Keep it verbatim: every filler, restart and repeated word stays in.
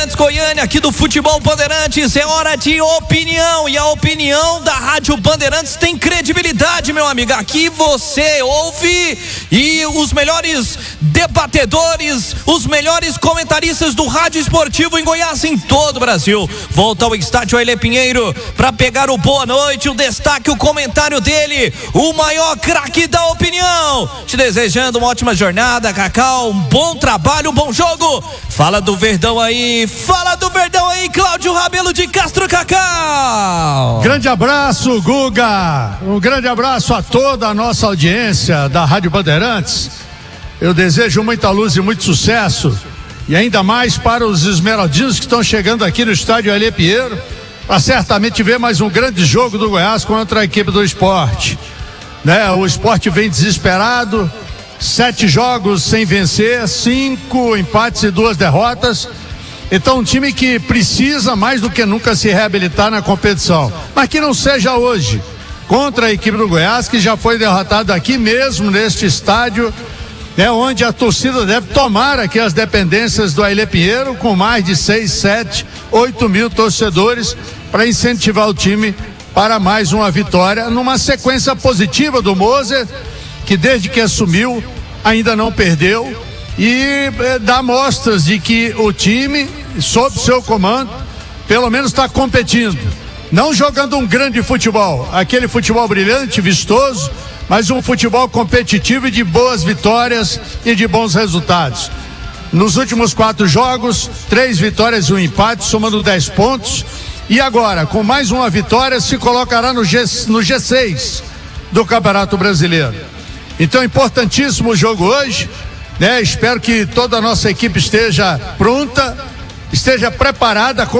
Goiânia, aqui do Futebol Bandeirantes, é hora de opinião, e a opinião da Rádio Bandeirantes tem credibilidade, meu amigo. Aqui você ouve e os melhores debatedores, os melhores comentaristas do rádio esportivo em Goiás, em todo o Brasil. Volta ao estádio Ailê Pinheiro para pegar o boa noite, o destaque, o comentário dele, o maior craque da opinião. Te desejando uma ótima jornada, Cacau, um bom trabalho, um bom jogo. Fala do Verdão aí, fala do Verdão aí, Cláudio Rabelo de Castro, Cacau. Grande abraço, Guga. Um grande abraço a toda a nossa audiência da Rádio Bandeirantes. Eu desejo muita luz e muito sucesso, e ainda mais para os esmeraldinos que estão chegando aqui no estádio Ailê Pinheiro, para certamente ver mais um grande jogo do Goiás contra a equipe do Sport, né? O Sport vem desesperado, sete jogos sem vencer, cinco empates e duas derrotas. Então, um time que precisa mais do que nunca se reabilitar na competição, mas que não seja hoje contra a equipe do Goiás, que já foi derrotada aqui mesmo neste estádio, é onde a torcida deve tomar aqui as dependências do Ailê Pinheiro, com mais de seis, sete, oito mil torcedores, para incentivar o time para mais uma vitória, numa sequência positiva do Moser, que desde que assumiu ainda não perdeu, e eh, dá mostras de que o time, sob seu comando, pelo menos está competindo, não jogando um grande futebol, aquele futebol brilhante, vistoso, mas um futebol competitivo e de boas vitórias e de bons resultados. Nos últimos quatro jogos, três vitórias e um empate, somando dez pontos, e agora, com mais uma vitória, se colocará no G, no G seis do Campeonato Brasileiro. Então, importantíssimo o jogo hoje, né? Espero que toda a nossa equipe esteja pronta, esteja preparada.